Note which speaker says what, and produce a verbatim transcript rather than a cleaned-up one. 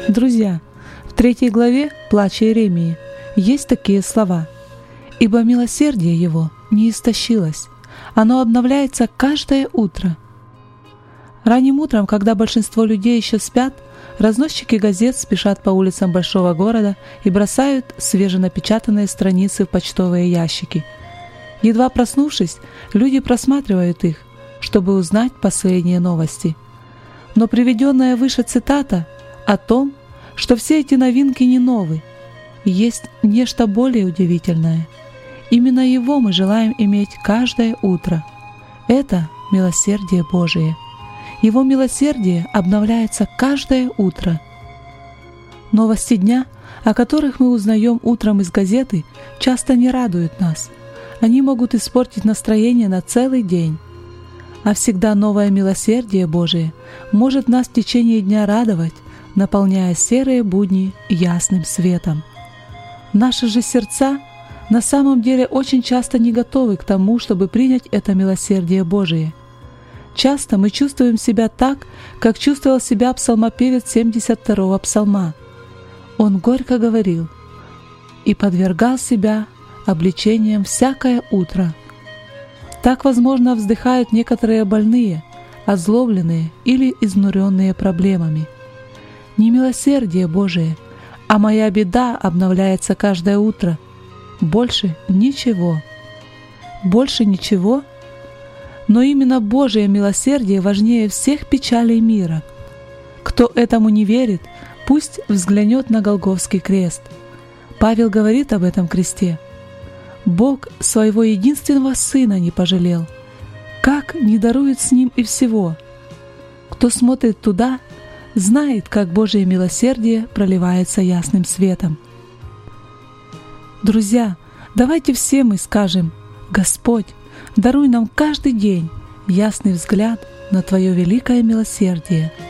Speaker 1: Друзья, в третьей главе «Плача Иеремии» есть такие слова: «Ибо милосердие Его не истощилось, оно обновляется каждое утро». Ранним утром, когда большинство людей еще спят, разносчики газет спешат по улицам большого города и бросают свеженапечатанные страницы в почтовые ящики. Едва проснувшись, люди просматривают их, чтобы узнать последние новости. Но приведенная выше цитата о том, что все эти новинки не новы, есть нечто более удивительное. Именно его мы желаем иметь каждое утро. Это милосердие Божие. Его милосердие обновляется каждое утро. Новости дня, о которых мы узнаем утром из газеты, часто не радуют нас. Они могут испортить настроение на целый день. А всегда новое милосердие Божие может нас в течение дня радовать, наполняя серые будни ясным светом. Наши же сердца на самом деле очень часто не готовы к тому, чтобы принять это милосердие Божие. Часто мы чувствуем себя так, как чувствовал себя псалмопевец семьдесят второго псалма. Он горько говорил: «И подвергал себя обличениям всякое утро». Так, возможно, вздыхают некоторые больные, озлобленные или изнуренные проблемами. Не милосердие Божие, а моя беда обновляется каждое утро. Больше ничего. Больше ничего? Но именно Божие милосердие важнее всех печалей мира. Кто этому не верит, пусть взглянет на Голгофский крест. Павел говорит об этом кресте. Бог своего единственного Сына не пожалел. Как не дарует с Ним и всего? Кто смотрит туда, знает, как Божие милосердие проливается ясным светом. Друзья, давайте все мы скажем: «Господь, даруй нам каждый день ясный взгляд на Твое великое милосердие».